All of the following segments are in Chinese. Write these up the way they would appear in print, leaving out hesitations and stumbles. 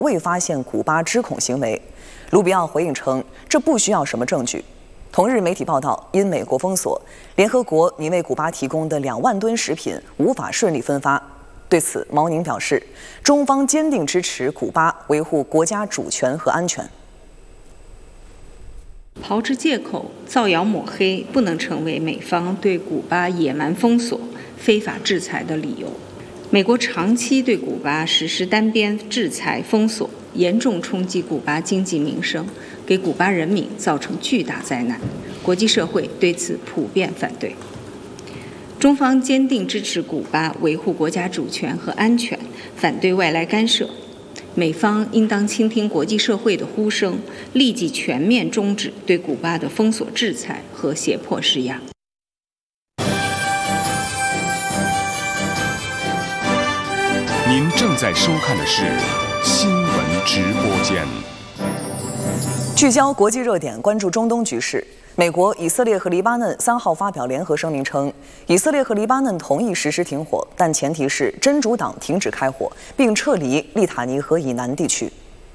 未发现古巴知恐行为。卢比奥回应称，这不需要什么证据。同日，媒体报道，因美国封锁，联合国拟为古巴提供的2万吨食品无法顺利分发。对此，毛宁表示，中方坚定支持古巴维护国家主权和安全。 炮制借口、造谣抹黑，不能成为美方对古巴野蛮封锁、非法制裁的理由。美国长期对古巴实施单边制裁封锁，严重冲击古巴经济民生，给古巴人民造成巨大灾难。国际社会对此普遍反对。中方坚定支持古巴维护国家主权和安全，反对外来干涉。美方应当倾听国际社会的呼声，立即全面终止对古巴的封锁制裁和胁迫施压。 您正在收看的是新闻直播间。 聚焦国际热点，关注中东局势。美国、以色列和黎巴嫩3号发表联合声明称，以色列和黎巴嫩同意实施停火，但前提是真主党停止开火，并撤离利塔尼河以南地区。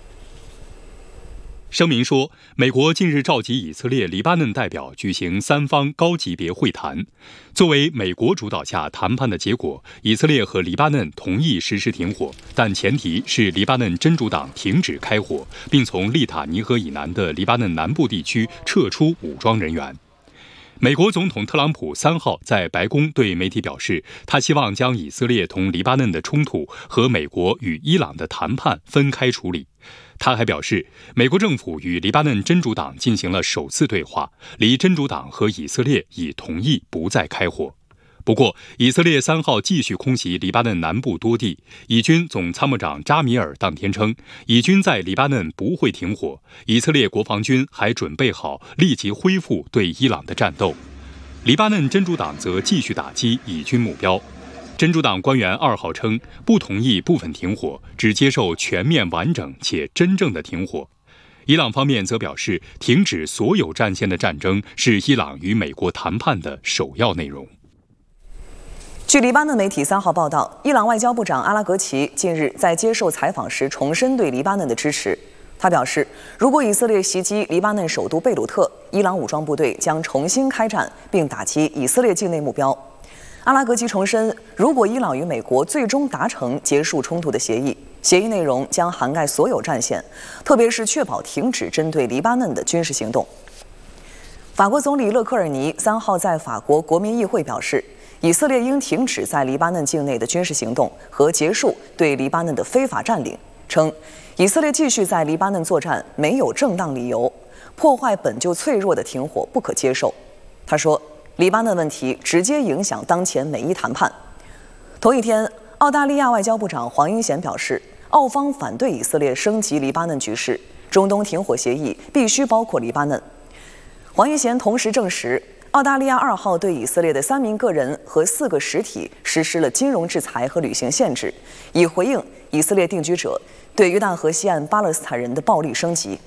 声明说，美国近日召集以色列、黎巴嫩代表举行3方高级别会谈。作为美国主导下谈判的结果，以色列和黎巴嫩同意实施停火，但前提是黎巴嫩真主党停止开火，并从利塔尼河以南的黎巴嫩南部地区撤出武装人员。美国总统特朗普3号在白宫对媒体表示，他希望将以色列同黎巴嫩的冲突和美国与伊朗的谈判分开处理。他还表示，美国政府与黎巴嫩真主党进行了首次对话，黎真主党和以色列已同意不再开火。不过，以色列3号继续空袭黎巴嫩南部多地。以军总参谋长扎米尔当天称，以军在黎巴嫩不会停火，以色列国防军还准备好立即恢复对伊朗的战斗。黎巴嫩真主党则继续打击以军目标。真主党官员2号称，不同意部分停火，只接受全面完整且真正的停火。伊朗方面则表示，停止所有战线的战争是伊朗与美国谈判的首要内容。 据黎巴嫩媒体3号报道，伊朗外交部长阿拉格齐近日在接受采访时重申对黎巴嫩的支持。他表示，如果以色列袭击黎巴嫩首都贝鲁特，伊朗武装部队将重新开战，并打击以色列境内目标。阿拉格齐重申，如果伊朗与美国最终达成结束冲突的协议，协议内容将涵盖所有战线，特别是确保停止针对黎巴嫩的军事行动。法国总理勒科尔尼3号在法国国民议会表示，以色列应停止在黎巴嫩境内的军事行动和结束对黎巴嫩的非法占领，称以色列继续在黎巴嫩作战没有正当理由，破坏本就脆弱的停火不可接受。他说，黎巴嫩问题直接影响当前美伊谈判。同一天，澳大利亚外交部长黄英贤表示，澳方反对以色列升级黎巴嫩局势，中东停火协议必须包括黎巴嫩。黄英贤同时证实，澳大利亚2号对以色列的3名个人和4个实体实施了金融制裁和旅行限制，以回应以色列定居者对约旦河西岸巴勒斯坦人的暴力升级。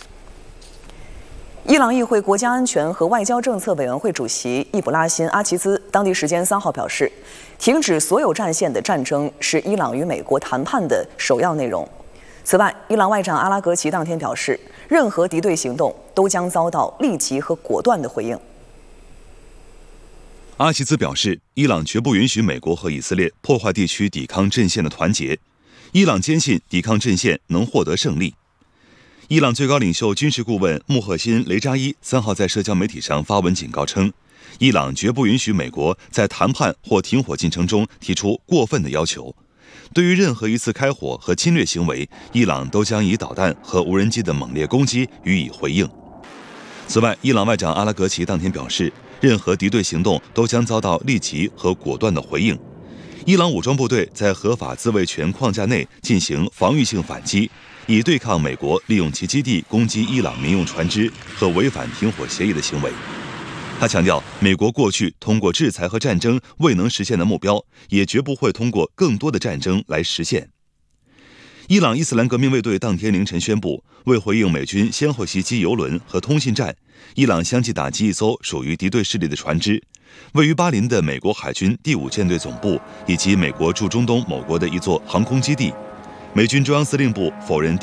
伊朗议会国家安全和外交政策委员会主席易卜拉欣·阿齐兹当地时间3号表示，停止所有战线的战争是伊朗与美国谈判的首要内容。此外，伊朗外长阿拉格齐当天表示，任何敌对行动都将遭到立即和果断的回应。 阿齐兹表示，伊朗绝不允许美国和以色列破坏地区抵抗阵线的团结，伊朗坚信抵抗阵线能获得胜利。伊朗最高领袖军事顾问穆赫辛·雷扎伊3号在社交媒体上发文警告称，伊朗绝不允许美国在谈判或停火进程中提出过分的要求。对于任何一次开火和侵略行为，伊朗都将以导弹和无人机的猛烈攻击予以回应。此外，伊朗外长阿拉格齐当天表示，任何敌对行动都将遭到立即和果断的回应。伊朗武装部队在合法自卫权框架内进行防御性反击，以对抗美国利用其基地攻击伊朗民用船只和违反停火协议的行为。他强调，美国过去通过制裁和战争未能实现的目标，也绝不会通过更多的战争来实现。伊朗伊斯兰革命卫队当天凌晨宣布，为回应美军先后袭击油轮和通信站，伊朗相继打击一艘属于敌对势力的船只。位于巴林的美国海军第5舰队总部以及美国驻中东某国的一座航空基地，美军中央司令部否认